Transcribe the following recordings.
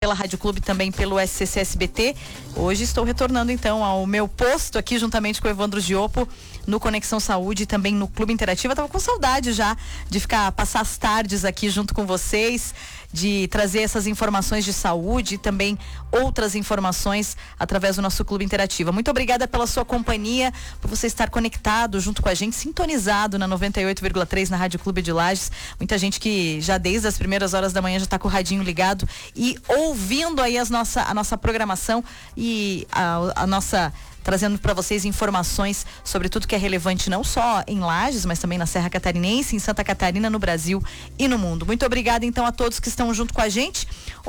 pela Rádio Clube, também pelo SCC SBT. Hoje estou retornando então ao meu posto aqui juntamente com o Evandro Giopo no Conexão Saúde e também no Clube Interativo. Eu tava com saudade já de passar as tardes aqui junto com vocês, de trazer essas informações de saúde e também outras informações através do nosso Clube Interativo. Muito obrigada pela sua companhia, por você estar conectado junto com a gente, sintonizado na 98,3 na Rádio Clube de Lages. Muita gente que já desde as primeiras horas da manhã já está com o radinho ligado e ouvindo aí a nossa programação e a nossa, trazendo para vocês informações sobre tudo que é relevante não só em Lages, mas também na Serra Catarinense, em Santa Catarina, no Brasil e no mundo. Muito obrigada então a todos que estão junto com a gente.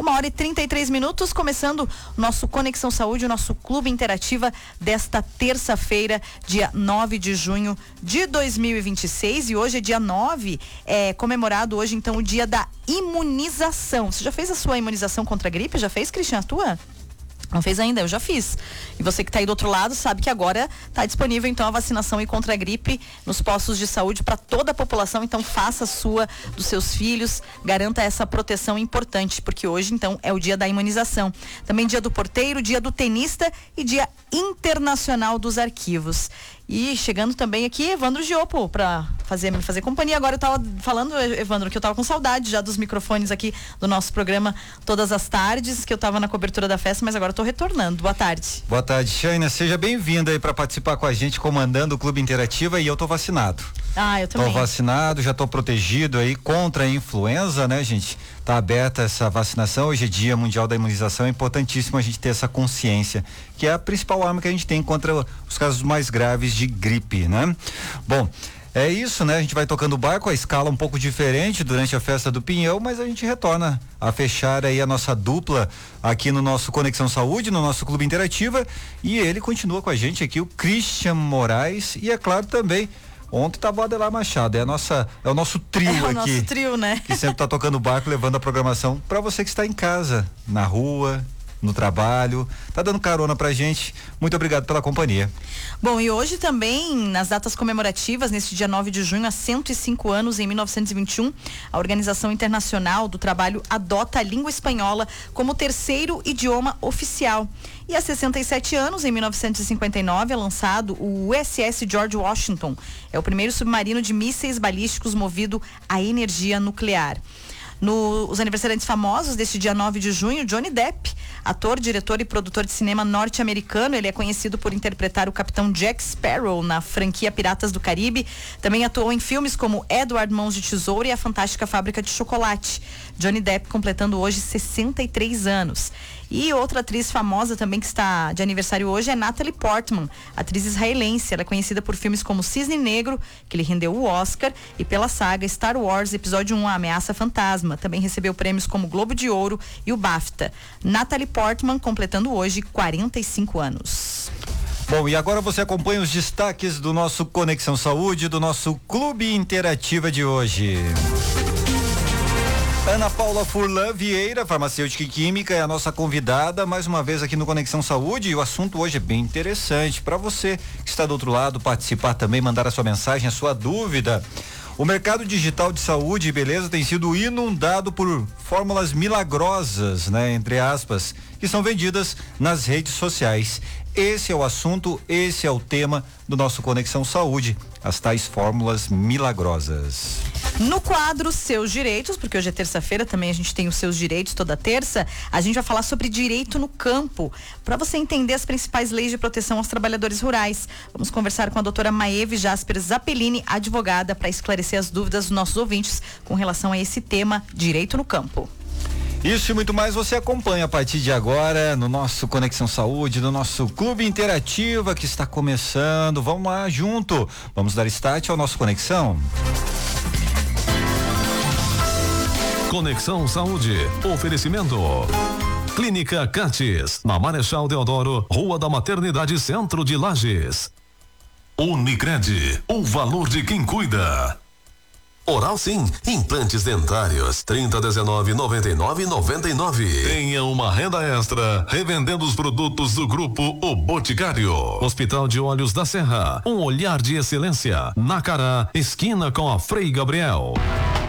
1h33, começando o nosso Conexão Saúde, o nosso Clube Interativa desta terça-feira, dia 9 de junho de 2026. E hoje é dia 9, é comemorado hoje então o dia da imunização. Você já fez a sua imunização contra a gripe? Já fez, Cristian, a tua? Não fez ainda? Eu já fiz. E você que está aí do outro lado sabe que agora está disponível então a vacinação contra a gripe nos postos de saúde para toda a população. Então faça a sua, dos seus filhos, garanta essa proteção importante, porque hoje então é o dia da imunização. Também dia do porteiro, dia do tenista e dia internacional dos arquivos. E chegando também aqui, Evandro Giopo, para me fazer companhia. Agora eu tava falando, Evandro, que eu tava com saudade já dos microfones aqui do nosso programa todas as tardes, que eu tava na cobertura da festa, mas agora eu tô retornando. Boa tarde. Boa tarde, Shaina. Seja bem-vinda aí para participar com a gente, comandando o Clube Interativa, e eu tô vacinado. Eu também. Tô vacinado, já tô protegido aí contra a influenza, né, gente? Tá aberta essa vacinação, hoje é Dia Mundial da Imunização, é importantíssimo a gente ter essa consciência, que é a principal arma que a gente tem contra os casos mais graves de gripe, né? Bom, é isso, né? A gente vai tocando o barco, a escala um pouco diferente durante a festa do Pinhão, mas a gente retorna a fechar aí a nossa dupla aqui no nosso Conexão Saúde, no nosso Clube Interativa, e ele continua com a gente aqui, o Christian Moraes, e é claro também, ontem tava o Adelar Machado, é o nosso trio aqui. É o nosso trio, né? Que sempre tá tocando o barco, levando a programação para você que está em casa, na rua, no trabalho, tá dando carona pra gente. Muito obrigado pela companhia. Bom, e hoje também, nas datas comemorativas, neste dia 9 de junho, há 105 anos, em 1921, a Organização Internacional do Trabalho adota a língua espanhola como terceiro idioma oficial. E há 67 anos, em 1959, é lançado o USS George Washington. É o primeiro submarino de mísseis balísticos movido a energia nuclear. Os aniversariantes famosos deste dia 9 de junho, Johnny Depp, ator, diretor e produtor de cinema norte-americano. Ele é conhecido por interpretar o capitão Jack Sparrow na franquia Piratas do Caribe. Também atuou em filmes como Edward Mãos de Tesoura e A Fantástica Fábrica de Chocolate. Johnny Depp completando hoje 63 anos. E outra atriz famosa também que está de aniversário hoje é Natalie Portman, atriz israelense. Ela é conhecida por filmes como Cisne Negro, que lhe rendeu o Oscar, e pela saga Star Wars Episódio 1, A Ameaça Fantasma. Também recebeu prêmios como Globo de Ouro e o BAFTA. Natalie Portman completando hoje 45 anos. Bom, e agora você acompanha os destaques do nosso Conexão Saúde, do nosso Clube Interativa de hoje. Ana Paula Furlan Vieira, farmacêutica e química, é a nossa convidada mais uma vez aqui no Conexão Saúde, e o assunto hoje é bem interessante para você que está do outro lado, participar também, mandar a sua mensagem, a sua dúvida. O mercado digital de saúde e beleza tem sido inundado por fórmulas milagrosas, né, entre aspas, que são vendidas nas redes sociais. Esse é o assunto, esse é o tema do nosso Conexão Saúde, as tais fórmulas milagrosas. No quadro Seus Direitos, porque hoje é terça-feira, também a gente tem os Seus Direitos toda terça, a gente vai falar sobre direito no campo, para você entender as principais leis de proteção aos trabalhadores rurais. Vamos conversar com a doutora Maeve Jasper Zappellini, advogada, para esclarecer as dúvidas dos nossos ouvintes com relação a esse tema, direito no campo. Isso e muito mais você acompanha a partir de agora no nosso Conexão Saúde, no nosso Clube Interativa que está começando. Vamos lá junto, vamos dar start ao nosso Conexão. Conexão Saúde, oferecimento Clínica Cates, na Marechal Deodoro, Rua da Maternidade, Centro de Lages. Unicred, o valor de quem cuida. Oral Sim, implantes dentários, 3019-99,99. Tenha uma renda extra, revendendo os produtos do Grupo O Boticário. Hospital de Olhos da Serra, um olhar de excelência. Nacará, esquina com a Frei Gabriel.